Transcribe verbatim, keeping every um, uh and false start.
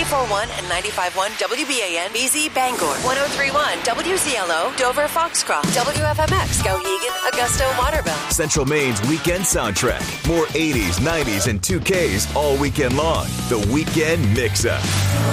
ninety-four point one and ninety-five point one W B A N B Z Bangor, one oh three point one W Z L O Dover Foxcroft, W F M X Skowhegan Augusta Waterville. Central Maine's weekend soundtrack. More eighties, nineties, and two Ks all weekend long. The Weekend Mix-Up.